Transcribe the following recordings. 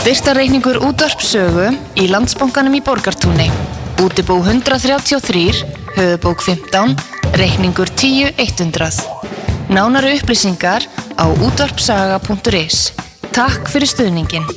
Styrktarreikningur útvarpssögu í Landsbankanum í Borgartúni. Útibú 133, höfuðbók 15, reikningur 10100. Nánari upplýsingar á útvarpssaga.is. Takk fyrir stuðningin.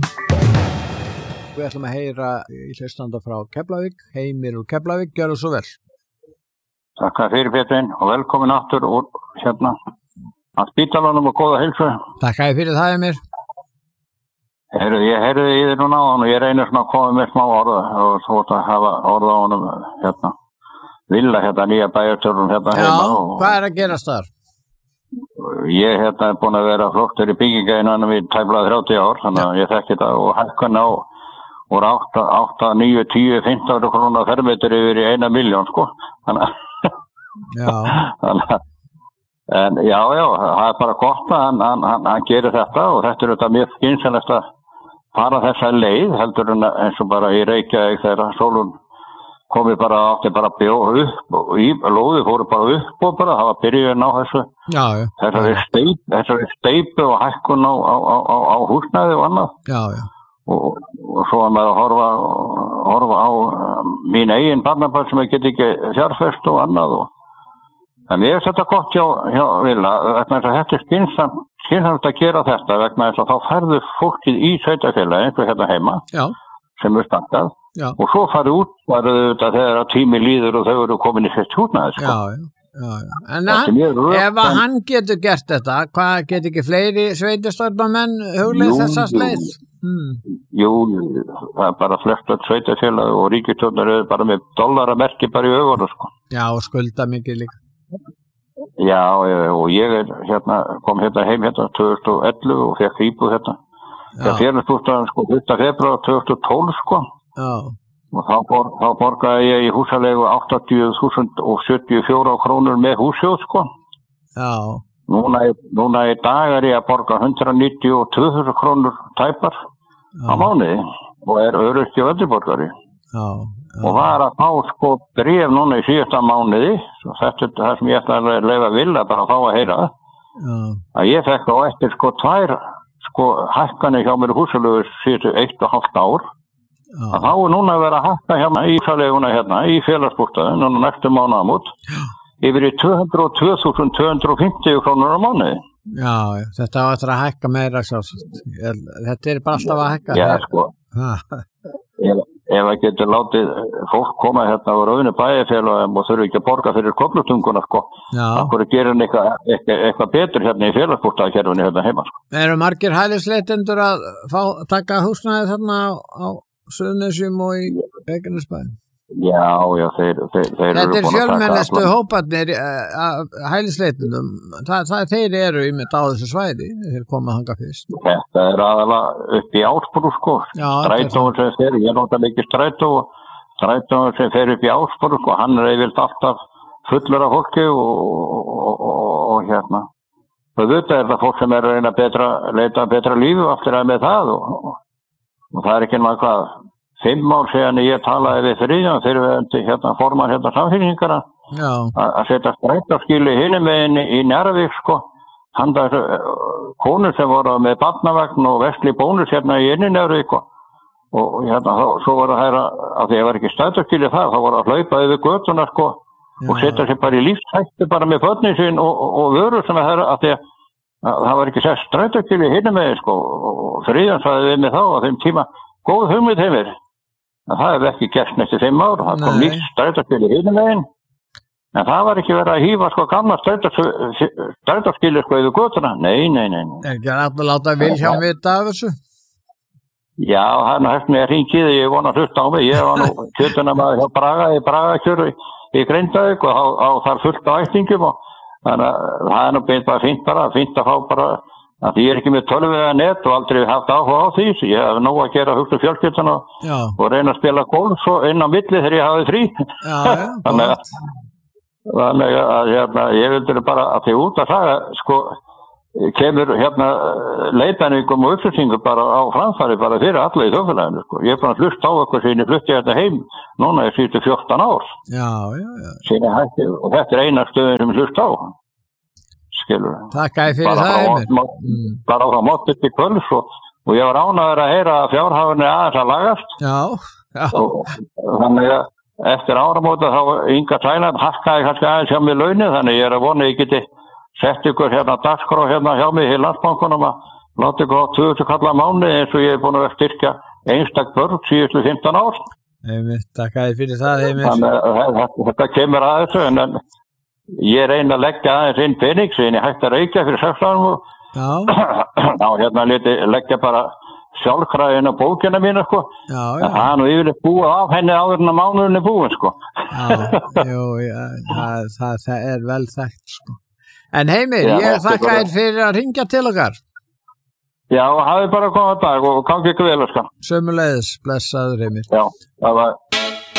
Við ætlum að heyra í hlustanda frá Keflavík, Heimir úr Keflavík, gjörðu svo vel. Takk fyrir Péturinn og velkomin aftur úr að spítalanum og góða heilsu. Takk fyrir það, Heimir. Ég heyrði í þér núna og ég reynir svona að koma með smá orð og svo að hafa orð á honum Villa nýja bæjarstjórn heima. Já, hvað að gerast þar? Ég er búin að vera flottur í byggingainanum í tæplega 30 ár, þannig að ég þekki þetta og hækkun á úr 8, 9, 10, 15 krónar fermetri yfir í 1 milljón, sko. En já, það er bara gott að hann gerir þetta og þetta er þetta mjög skynsamlegt að fara þessa leið, heldur en eins og bara í Reykjavík þegar sólun komið átti bara bjóð upp og lóði fóru bara upp og bara, það var byrjunin á þessu. Þessari steypu og hækkun á húsnæði og annað. Já. Og svo að maður horfa á mín eigin barnabörn sem ég get ekki fjárfest og annað en ég þetta gott hjá Villa vegna þess að þetta er skynsamt að gera þetta vegna þess að þá færðu fólkið í sveitafélagi einhver heima sem er standað og svo farið út þetta þegar tími líður og þau eru komin í sitt húsnæði. Já. En ef hann getur gert þetta, hvað getur ekki fleiri sveitastjórnarmenn hugleið þessast leið? Jú, það er bara flest sveitafélagi og ríkisstjórnar eru bara með dollaramerki bara í augunum, sko. Já, og skulda mikið líka. Já, og ég kom heim 2011 og fekk íbúð það félagsbústaðan 1. febrúar 2012 sko. Og þá borgaði ég í húsalegu 80.074 krónur með húsjóð sko. Núna í dag er ég að borga 192.000 krónur tæpar á mánuði og er öryrki og eldriborgari. Og var að fá sko bréf núna í síðasta mánuði, þetta er það sem ég ætla að leyfa Villa bara að fá að heyra, að ég fekk á eftir sko 2 hækkanir hjá mér í húsalegu síðustu 1,5 ár, að þá er núna að vera að hækka í húsaleguna í félagsbústaðinn núna næstu mánaðamót, yfir í 202.250 krónur á mánuði. Já, þetta var eftir að hækka meira sjálfsagt. Þetta er bara alltaf að hækka. Já, sko. Ef að getur látið fólk koma á rauninu bæjarfélagum og þurfi ekki að borga fyrir koflutunguna, sko. Akkur gerir hann eitthvað betur í félagsbústaðakerfinu heima, sko. Eru margir hælisleitendur að taka húsnæði þarna á Suðurnesjum og í Reykjanesbæ? Já, þeir eru þetta er fjölmennustu hóparnir hælisleitendum. Þeir eru á þessu svæði, þeir koma þangað fyrst. Þetta er aðalega upp í Ásbrú, sko. Strætóin sem fer, ég nota mikið strætóin sem fer upp í Ásbrú, sko. Hann er yfirleitt alltaf fullur af fólki og þetta er það fólk sem er að reyna að leita betra lífi aftur að með það og það er ekki náttúrulega hvað 5 ár síðan ég talaði við Friðjón fyrir formann samfélkingara að setja strætóskýli hinum megin í Njarðvík sko. Hann konur sem voru með barnavagn og vesli bónus í Njarðvík og svo voru það að því að var ekki strætóskýli þá voru að hlaupa yfir götuna sko og setja sér bara í lífshættu bara með börnin sín og vörur sem að því að það var ekki sett strætóskýli hinum megin sko og Friðjón sagði við mig þá á þeim tíma góð hugmynd Heimir. Það hefði ekki gerst næstu 5 ár, það kom nýtt strætóskýli hinum megin, en það var ekki verið að hífa sko gamla strætóskýli sko yfir götuna, nei. Er ekki að láta Vilhjálm vita af þessu? Já, hann hefði mér hringið, ég vona að hlusta á mig, ég var nú kjötunamaður hjá Braga í Bragakjöru í Grindavík og á þar fullt á ættingum og þannig að það er nú bara fínt að fá bara að ég er ekki með tölvu eða net og aldrei haft áhuga á því, svo ég hef nóg að gera hugsa fjölskylduna og reyna að spila golf svo inn á milli þegar ég hafi frí. Þannig að ég vildi bara að því út að saga, sko, kemur leiðbeiningum og upplýsingum bara á framfæri bara fyrir alla í þjóðfélaginu, sko. Ég er bara að hlusta á okkur síðan ég flutti heim núna í síðustu 14 ár. Og þetta er eina stöðin sem ég hlusta á. Skilur. Takk fyrir það, Heimir. Bara á það mótið til kvölds og og ég var ánægður að heyra að fjárhafinni aðeins að lagast. Já. Og þannig að eftir áramóta þá Inga Sæland hakkaði kannski aðeins hjá mig launið, þannig ég að vona ég geti sett ykkur dagskrá hjá mig í Landsbankunum að láta ykkur á 2000 kalla mánuði eins og ég búin að styrkja einstak börn síðustu 15 ár. Takk að þið fyrir það, Heimir. Þannig að þetta kemur að þessu, en ég reyna að leggja aðeins inn pening sem ég hætti að reykja fyrir 6 árum og leggja bara sjálfkraðin á bókina mínu, sko. Það er nú yfirleitt búið af henni áður en að mánuðin er búin, sko. Það er vel þekkt, sko. En Heimir, ég þakka þér fyrir að ringja til okkar. Já, hafið bara komið dag og gangi ykkur vel, sko. Sömuleiðis, blessaður Heimir. Já, það var